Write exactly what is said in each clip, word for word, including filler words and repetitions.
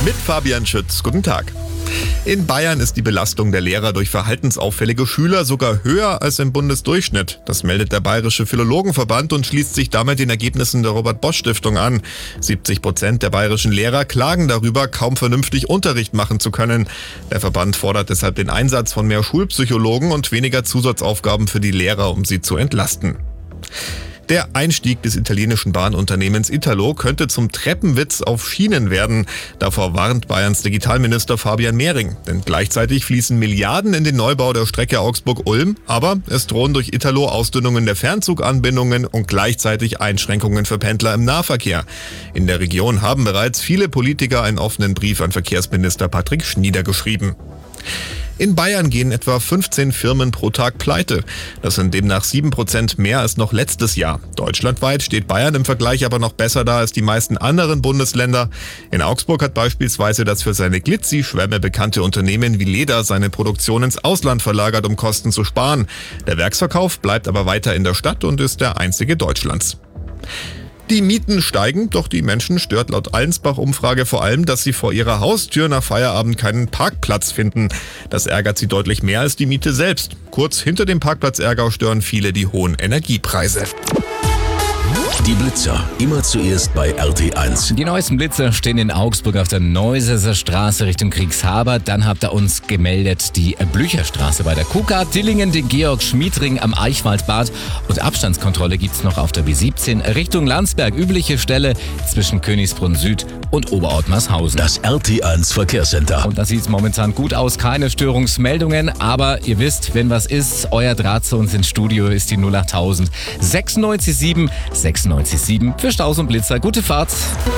Mit Fabian Schütz. Guten Tag. In Bayern ist die Belastung der Lehrer durch verhaltensauffällige Schüler sogar höher als im Bundesdurchschnitt. Das meldet der Bayerische Philologenverband und schließt sich damit den Ergebnissen der Robert-Bosch-Stiftung an. siebzig Prozent der bayerischen Lehrer klagen darüber, kaum vernünftig Unterricht machen zu können. Der Verband fordert deshalb den Einsatz von mehr Schulpsychologen und weniger Zusatzaufgaben für die Lehrer, um sie zu entlasten. Der Einstieg des italienischen Bahnunternehmens Italo könnte zum Treppenwitz auf Schienen werden. Davor warnt Bayerns Digitalminister Fabian Mehring. Denn gleichzeitig fließen Milliarden in den Neubau der Strecke Augsburg-Ulm. Aber es drohen durch Italo Ausdünnungen der Fernzuganbindungen und gleichzeitig Einschränkungen für Pendler im Nahverkehr. In der Region haben bereits viele Politiker einen offenen Brief an Verkehrsminister Patrick Schnieder geschrieben. In Bayern gehen etwa fünfzehn Firmen pro Tag pleite. Das sind demnach sieben Prozent mehr als noch letztes Jahr. Deutschlandweit steht Bayern im Vergleich aber noch besser da als die meisten anderen Bundesländer. In Augsburg hat beispielsweise das für seine Glitzy-Schwämme bekannte Unternehmen wie Leda seine Produktion ins Ausland verlagert, um Kosten zu sparen. Der Werksverkauf bleibt aber weiter in der Stadt und ist der einzige Deutschlands. Die Mieten steigen, doch die Menschen stört laut Allensbach-Umfrage vor allem, dass sie vor ihrer Haustür nach Feierabend keinen Parkplatz finden. Das ärgert sie deutlich mehr als die Miete selbst. Kurz hinter dem Parkplatzärger stören viele die hohen Energiepreise. Die Blitzer, immer zuerst bei R T eins. Die neuesten Blitzer stehen in Augsburg auf der Neusesser Straße Richtung Kriegshaber. Dann habt ihr uns gemeldet die Blücherstraße bei der K U K A, Dillingen, den Georg-Schmied-Ring am Eichwaldbad. Und Abstandskontrolle gibt's noch auf der B siebzehn Richtung Landsberg. Übliche Stelle zwischen Königsbrunn Süd und Oberottmarshausen. Das R T eins Verkehrscenter. Und da sieht's momentan gut aus, keine Störungsmeldungen. Aber ihr wisst, wenn was ist, euer Draht zu uns ins Studio ist die null achttausend sechsundneunzig sieben sechsundneunzig sieben für Staus und Blitzer. Gute Fahrt.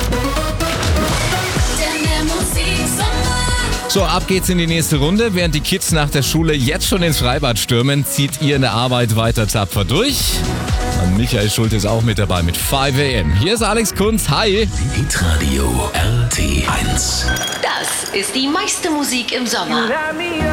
So, ab geht's in die nächste Runde. Während die Kids nach der Schule jetzt schon ins Freibad stürmen, zieht ihr in der Arbeit weiter tapfer durch. Und Michael Schulte ist auch mit dabei mit fünf A M. Hier ist Alex Kunz. Hi. Hitradio R T eins. Das ist die meiste Musik im Sommer.